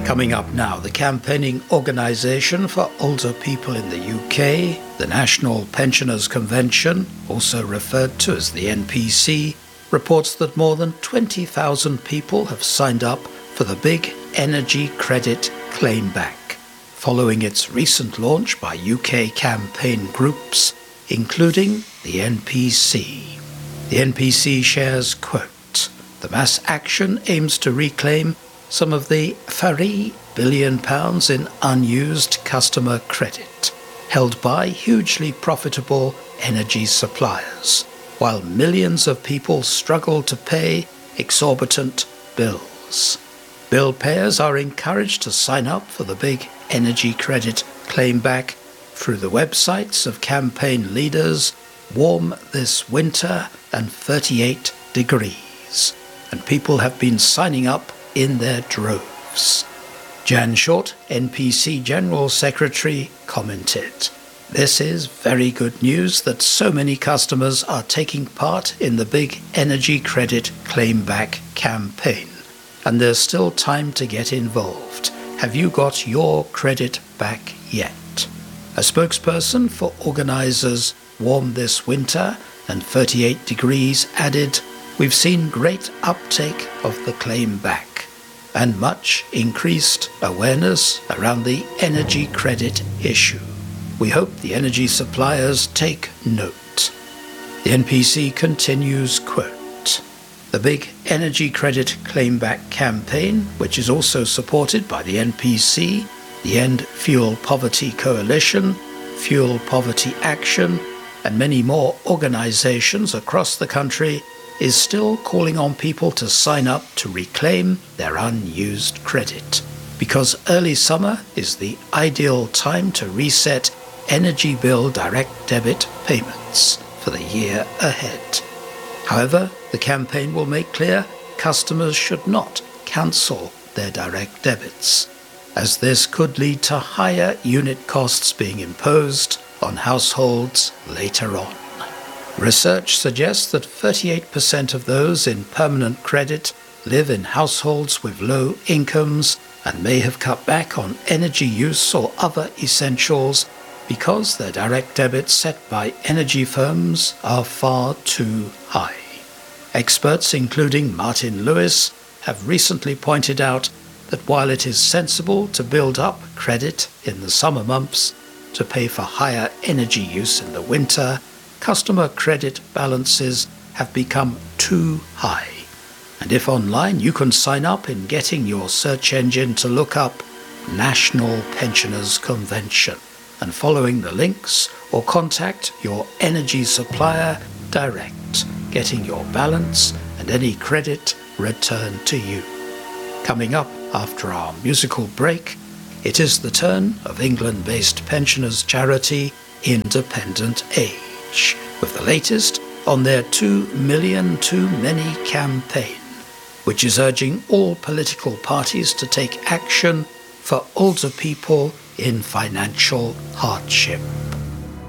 Coming up now, the campaigning organisation for older people in the UK, the National Pensioners Convention, also referred to as the NPC, reports that more than 20,000 people have signed up for the big energy credit claim back, following its recent launch by UK campaign groups, including the NPC. The NPC shares, quote, "The mass action aims to reclaim some of the £3 billion in unused customer credit held by hugely profitable energy suppliers, while millions of people struggle to pay exorbitant bills. Bill payers are encouraged to sign up for the big energy credit claim back through the websites of campaign leaders Warm This Winter and 38 Degrees, and people have been signing up in their droves." Jan Short, NPC General Secretary, commented, "This is very good news that so many customers are taking part in the big energy credit claim back campaign, and there's still time to get involved. Have you got your credit back yet?" A spokesperson for organisers Warm This Winter and 38 Degrees added, "We've seen great uptake of the claim back and much increased awareness around the energy credit issue. We hope the energy suppliers take note." The NPC continues, quote, "The big energy credit claim back campaign, which is also supported by the NPC, the End Fuel Poverty Coalition, Fuel Poverty Action, and many more organisations across the country, is still calling on people to sign up to reclaim their unused credit, because early summer is the ideal time to reset energy bill direct debit payments for the year ahead. However, the campaign will make clear customers should not cancel their direct debits, as this could lead to higher unit costs being imposed on households later on. Research suggests that 38% of those in permanent credit live in households with low incomes and may have cut back on energy use or other essentials because their direct debits set by energy firms are far too high. Experts, including Martin Lewis, have recently pointed out that while it is sensible to build up credit in the summer months to pay for higher energy use in the winter, customer credit balances have become too high. And if online, you can sign up in getting your search engine to look up National Pensioners Convention and following the links, or contact your energy supplier direct, getting your balance and any credit returned to you. Coming up after our musical break, it is the turn of England-based pensioners charity Independent Age, with the latest on their 2 Million Too Many campaign, which is urging all political parties to take action for older people in financial hardship.